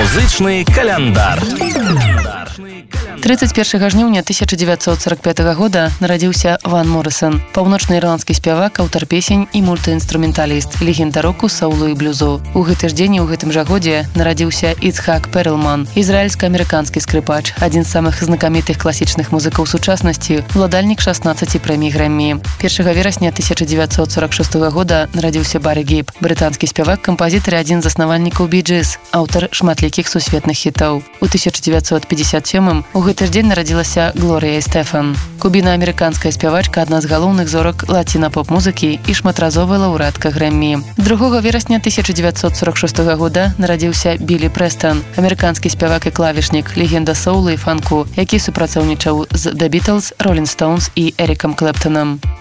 Музычны каляндар. 31 жніўня 1945 года нарадзіўся Ван Моррисон, паўночна-ірландскі спявак, аўтар песень і мультыінструменталіст, легенда року, соулу і блюзу. У гэты ж дзень і ў гэтым жа годзе нарадзіўся Ицхак Перлман, ізраільска-амерыканскі скрыпач, адзін з самых знакамітых класічных музыкаў сучаснасці, уладальнік 16 прэмій Грэммі. 1 верасня 1946 года нарадзіўся Барі Гейб, брытанскі спявак, кампазітар і адзін з заснавальнікаў Bee Gees, аўтар шматлікіх сусветных хітаў. У 1957 у гэты ж дзень нарадзілася Глорія Стэфан. Кубіна-амерыканская спявачка, адна з галоўных зорак лаціна-поп-музыкі і шматразовая лаўрэатка Грэммі. 2 верасня 1946 года нарадзіўся Білі Прэстон, амерыканскі спявак і клавішнік, легенда соулу і фанку, які супрацоўнічаў з The Beatles, Rolling Stones і Эрікам Клэптонам. У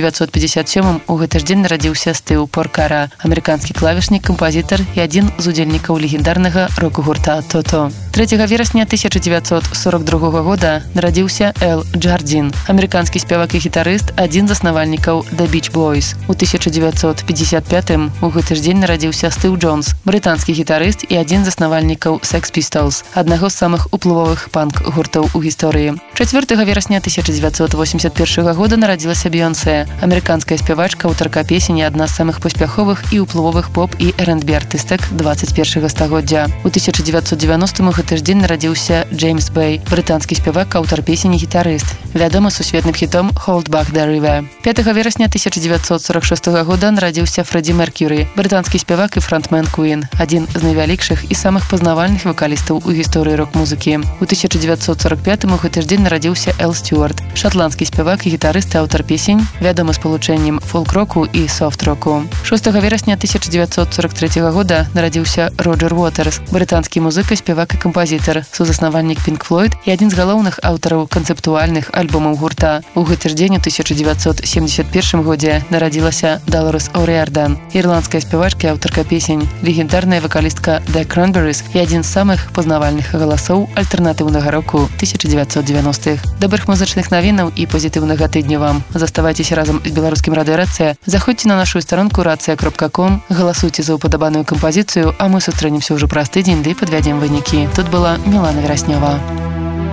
1957 у гэты ж дзень нарадзіўся Стыў Поркара, амерыканскі клавішнік, кампазітар і адзін з удзельнікаў легендарнага року-гурта Тото. 3 верасня 1942 года нарадзіўся Эл Джардзін, амерыканскі спявак і гітарыст, адзін з заснавальнікаў The Beach Boys. У 1955 у гэты ж дзень нарадзіўся Стыў Джонс, брытанскі гітарыст і адзін з заснавальнікаў Sex Pistols, аднаго з самых уплывовых панк-гуртаў у гісторыі. 4 верасня 1981 года нарадзілася Бейонсе, амерыканская спявачка, аўтарка песень і адна з самых паспяховых і уплывовых поп і R&B артыстак 21 стагоддзя. У 1990 у гэты ж дзень нарадзіўся Джеймс Бэй, брытанскі спявак, аўтар песень і гітарыст, вядомы сусветным хітом Hold Back the River. 5 верасня 1946 года нарадзіўся Фрэдді Меркьюрі, брытанскі спявак і фронтмен Queen, адзін з найвялікшых і самых пазнавальных вакалістаў у гісторыі рок-музыкі. У 1945 у гэты ж дзень нарадзіўся Эл Стюарт, шатландскі спявак і гітарыст і аўтар песень, вядомы спалучэннем фолк-року і софт-року. 6 верасня 1943 года нарадзіўся Роджер Уотерс, брытанскі музыка, спявак і кампазітар, сузаснавальнік Pink Floyd і адзін з галоўных аўтараў канцэптуальных альбомаў гурта. У гэты ж дзень у 1971 годзе нарадзілася Далорес О'Риардан, ірландская спявачка і аўтарка песень, легендарная вакалістка The Cranberries і адзін з самых пазнавальных галасоў альтэрнатыўнага року 1990-х. Добрых музычных навінаў і пазітыўнага тыдня вам. Заставайцеся разам з беларускім радыё Рацыя. Заходзьце на нашу старонку racja.com, галасуйце за упадабаную кампазіцыю, а мы сустрэнемся ўжо праз тыдзень ды падвядзем вынікі. Тут была Мілана Вераснёва.